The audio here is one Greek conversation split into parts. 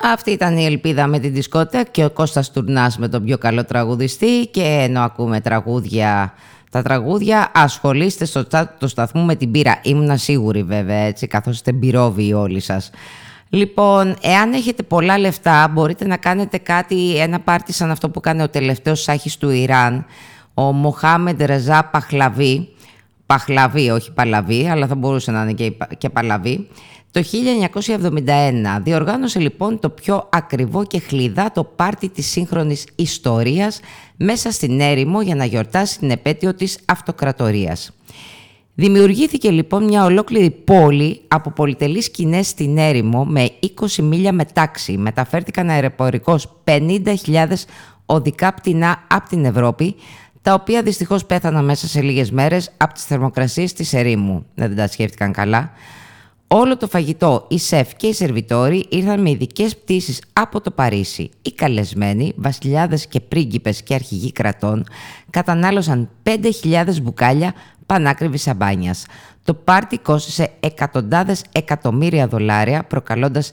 Αυτή ήταν η Ελπίδα με την δισκότεκα και ο Κώστας Τουρνάς με τον πιο καλό τραγουδιστή. Και ενώ ακούμε τα τραγούδια, ασχολείστε στο chat του σταθμού με την μπύρα. Ήμουνα σίγουρη βέβαια, έτσι, καθώς είστε μπυρόβιοι όλοι σας. Λοιπόν, εάν έχετε πολλά λεφτά, μπορείτε να κάνετε ένα πάρτι σαν αυτό που κάνει ο τελευταίος σάχης του Ιράν, ο Μοχάμεντ Ρεζά Παχλαβί. Παχλαβί, όχι Παλαβί, αλλά θα μπορούσε να είναι και Παλαβί. Το 1971 διοργάνωσε λοιπόν το πιο ακριβό και χλιδάτο πάρτι της σύγχρονης ιστορίας μέσα στην έρημο για να γιορτάσει την επέτειο της αυτοκρατορίας. Δημιουργήθηκε λοιπόν μια ολόκληρη πόλη από πολυτελείς σκηνές στην έρημο με 20 μίλια μετάξι. Μεταφέρθηκαν αεροπορικώς 50.000 οδικά πτηνά από την Ευρώπη, τα οποία δυστυχώς πέθαναν μέσα σε λίγες μέρες από τις θερμοκρασίες της ερήμου. Δεν τα σκέφτηκαν καλά. Όλο το φαγητό, οι σεφ και οι σερβιτόροι ήρθαν με ειδικές πτήσεις από το Παρίσι. Οι καλεσμένοι, βασιλιάδες και πρίγκιπες και αρχηγοί κρατών, κατανάλωσαν 5.000 μπουκάλια πανάκριβης σαμπάνιας. Το πάρτι κόστισε εκατοντάδες εκατομμύρια δολάρια, προκαλώντας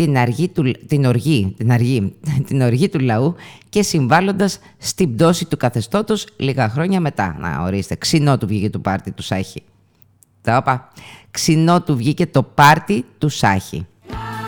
την οργή του λαού και συμβάλλοντας στην πτώση του καθεστώτος λίγα χρόνια μετά. Να ορίστε, ξινό του βγήκε το πάρτι του Σάχη. Ξινό του βγήκε το πάρτι του Σάχη.